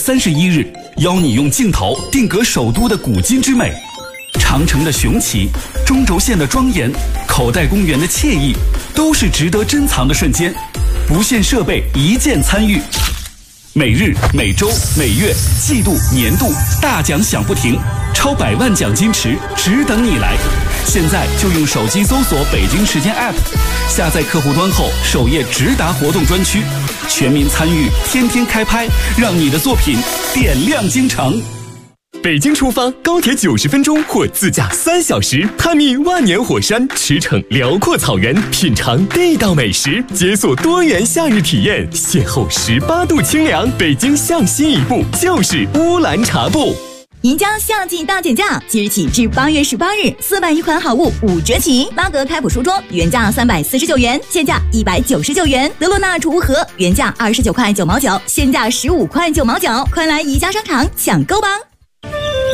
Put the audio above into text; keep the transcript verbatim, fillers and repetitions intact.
三十一日，邀你用镜头定格首都的古今之美，长城的雄奇，中轴线的庄严，口袋公园的惬意，都是值得珍藏的瞬间。不限设备，一键参与。每日、每周、每月、季度、年度大奖响不停，超百万奖金池只等你来。现在就用手机搜索北京时间 App， 下载客户端后，首页直达活动专区，全民参与，天天开拍，让你的作品点亮京城。 北京出发，高铁九十分钟或自驾三小时，探秘万年火山，驰骋辽阔草原，品尝地道美食，解锁多元夏日体验，邂逅十八度清凉。北京向西一步，就是乌兰察布。 宜家夏季大减价，即日起至八月十八日，四百余款好物五折起。拉格开普书桌原价三百四十九元，现价一百九十九元。德罗纳储物盒原价二十九块九毛九，现价十五块九毛九。快来宜家商场抢购吧！